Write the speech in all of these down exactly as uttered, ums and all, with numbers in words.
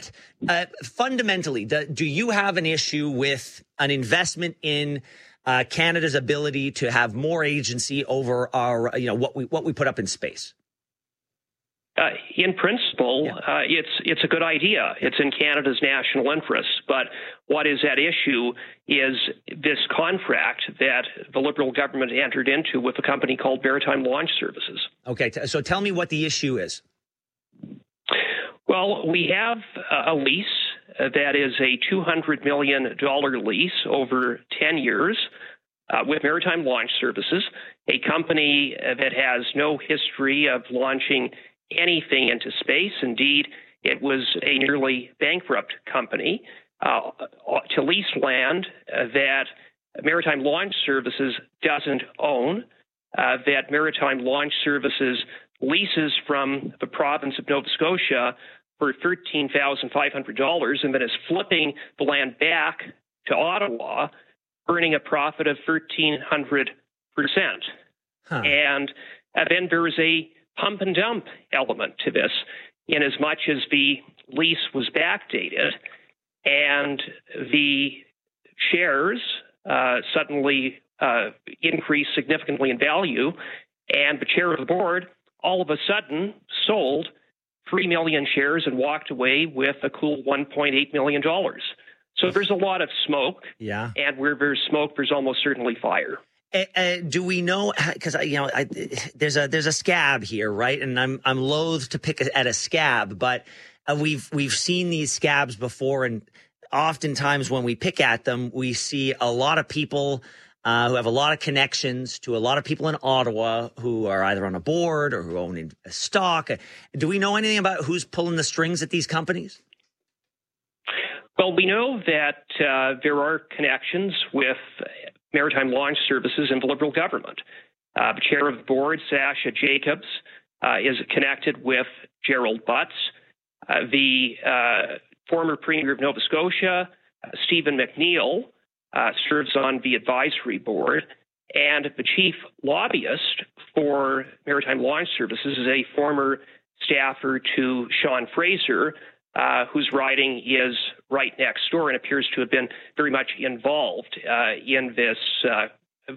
But uh, fundamentally, do, do you have an issue with an investment in uh, Canada's ability to have more agency over our, you know, what we what we put up in space? Uh, in principle, yeah. uh, it's it's a good idea. It's in Canada's national interest. But what is at issue is this contract that the Liberal government entered into with a company called Maritime Launch Services. Okay, so tell me what the issue is. Well, we have a lease that is a two hundred million dollars lease over ten years uh, with Maritime Launch Services, a company that has no history of launching anything into space. Indeed, it was a nearly bankrupt company uh, to lease land uh, that Maritime Launch Services doesn't own, uh, that Maritime Launch Services leases from the province of Nova Scotia for thirteen thousand five hundred dollars and then is flipping the land back to Ottawa, earning a profit of one thousand three hundred percent. Huh. And uh, then there is a pump and dump element to this, in as much as the lease was backdated and the shares uh, suddenly uh, increased significantly in value, and the chair of the board all of a sudden sold three million shares and walked away with a cool one point eight million dollars. So there's a lot of smoke, yeah. and where there's smoke, there's almost certainly fire. Uh, uh, do we know? Because you know, I, there's a there's a scab here, right? And I'm I'm loath to pick at a scab, but uh, we've we've seen these scabs before, and oftentimes when we pick at them, we see a lot of people uh, who have a lot of connections to a lot of people in Ottawa who are either on a board or who own a stock. Do we know anything about who's pulling the strings at these companies? Well, we know that uh, there are connections with Maritime Launch Services and the Liberal government. Uh, the chair of the board, Sasha Jacobs, uh, is connected with Gerald Butts. Uh, the uh, former Premier of Nova Scotia, uh, Stephen McNeil, uh, serves on the advisory board. And the chief lobbyist for Maritime Launch Services is a former staffer to Sean Fraser, Uh, whose riding is right next door and appears to have been very much involved uh, in this, uh,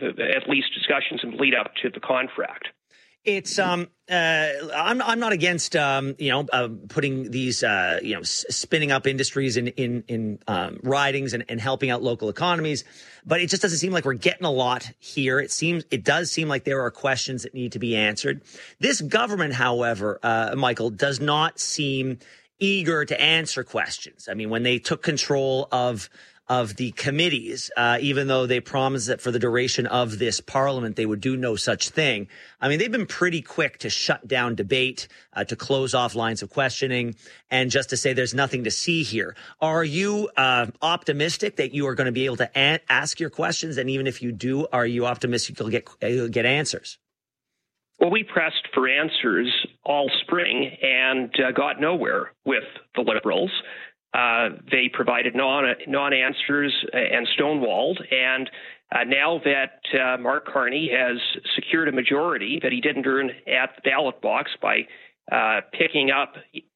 at least discussions in lead up to the contract. It's um uh I'm I'm not against um you know uh, putting these uh you know s- spinning up industries in in in um, ridings and, and helping out local economies, but it just doesn't seem like we're getting a lot here. It seems it does seem like there are questions that need to be answered. This government, however, uh, Michael, does not seem eager to answer questions. I mean, when they took control of of the committees, uh, even though they promised that for the duration of this parliament, they would do no such thing. I mean, they've been pretty quick to shut down debate, uh, to close off lines of questioning, and just to say there's nothing to see here. Are you uh, optimistic that you are going to be able to a- ask your questions? And even if you do, are you optimistic you'll get, you'll get answers? Well, we pressed for answers all spring and uh, got nowhere with the Liberals. Uh, they provided non, non-answers and stonewalled. And uh, now that uh, Mark Carney has secured a majority that he didn't earn at the ballot box by uh, picking up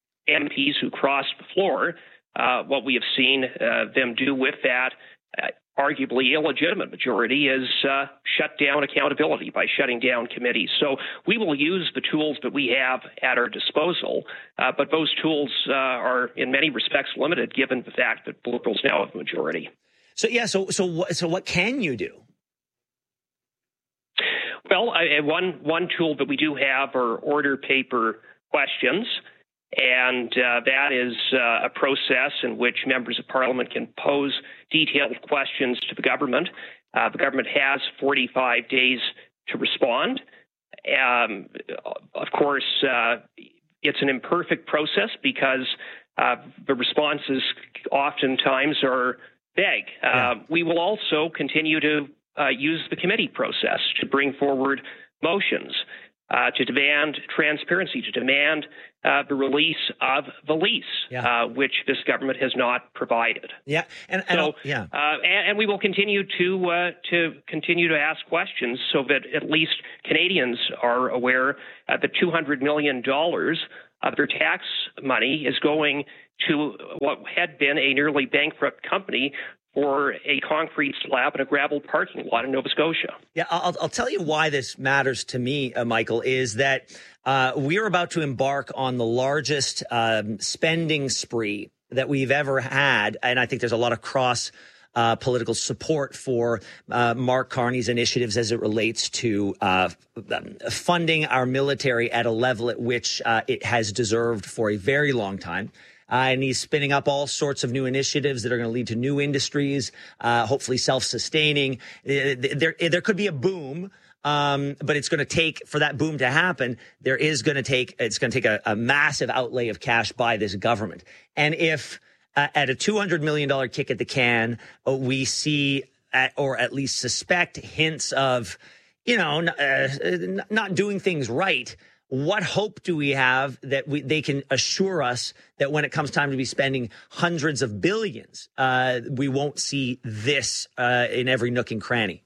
M Ps who crossed the floor, uh, what we have seen uh, them do with that uh, arguably illegitimate majority is uh, shut down accountability by shutting down committees. So we will use the tools that we have at our disposal, uh, but those tools uh, are in many respects limited given the fact that Liberals now have a majority. So, yeah, so so, so what can you do? Well, I, one, one tool that we do have are order paper questions. And uh, that is uh, a process in which members of Parliament can pose detailed questions to the government. Uh, the government has forty-five days to respond. Um, of course, uh, it's an imperfect process because uh, the responses oftentimes are vague. Uh, yeah. We will also continue to uh, use the committee process to bring forward motions, uh, to demand transparency, to demand Uh, the release of the lease, yeah. uh, which this government has not provided. Yeah, and, and so yeah, uh, and, and we will continue to uh, to continue to ask questions so that at least Canadians are aware uh, that two hundred million dollars of their tax money is going to what had been a nearly bankrupt company for a concrete slab and a gravel parking lot in Nova Scotia. Yeah, I'll, I'll tell you why this matters to me, uh, Michael, is that uh, we're about to embark on the largest um, spending spree that we've ever had. And I think there's a lot of cross uh, political support for uh, Mark Carney's initiatives as it relates to uh, funding our military at a level at which uh, it has deserved for a very long time. Uh, and he's spinning up all sorts of new initiatives that are going to lead to new industries, uh, hopefully self-sustaining. There, there could be a boom, um, but it's going to take, for that boom to happen, there is going to take, it's going to take a, a massive outlay of cash by this government. And if uh, at a two hundred million dollars kick at the can, uh, we see, at, or at least suspect hints of, you know, uh, not doing things right, what hope do we have that we, they can assure us that when it comes time to be spending hundreds of billions, uh, we won't see this uh, in every nook and cranny?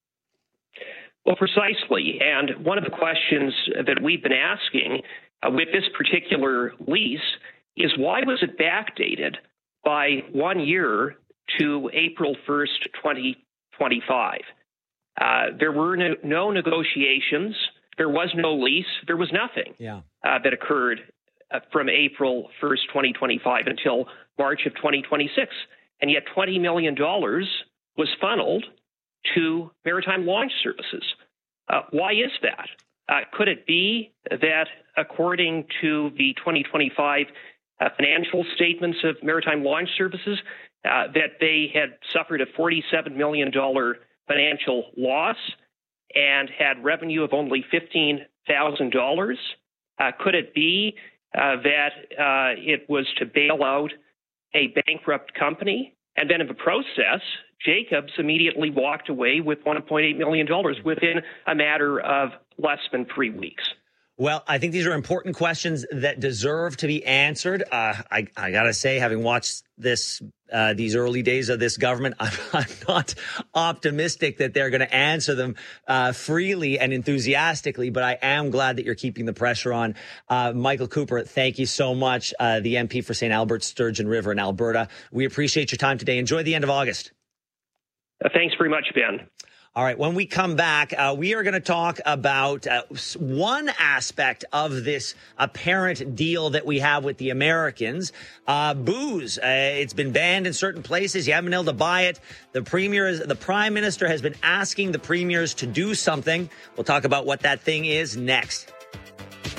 Well, precisely. And one of the questions that we've been asking uh, with this particular lease is, why was it backdated by one year to April first, twenty twenty-five? Uh, there were no, no negotiations. There was no lease. There was nothing yeah. uh, that occurred uh, from April first, twenty twenty-five until March of twenty twenty-six. And yet twenty million dollars was funneled to Maritime Launch Services. Uh, why is that? Uh, could it be that, according to the twenty twenty-five uh, financial statements of Maritime Launch Services, uh, that they had suffered a forty-seven million dollars financial loss and had revenue of only fifteen thousand dollars? Uh, could it be uh, that uh, it was to bail out a bankrupt company? And then in the process, Jacobs immediately walked away with one point eight million dollars within a matter of less than three weeks. Well, I think these are important questions that deserve to be answered. Uh, I, I got to say, having watched this, uh, these early days of this government, I'm, I'm not optimistic that they're going to answer them uh, freely and enthusiastically, but I am glad that you're keeping the pressure on. Uh, Michael Cooper, thank you so much, uh, the M P for Saint Albert, Sturgeon River in Alberta. We appreciate your time today. Enjoy the end of August. Uh, thanks very much, Ben. All right. When we come back, uh, we are going to talk about uh, one aspect of this apparent deal that we have with the Americans. Uh, booze. Uh, it's been banned in certain places. You haven't been able to buy it. The premier, is, the prime minister has been asking the premiers to do something. We'll talk about what that thing is next.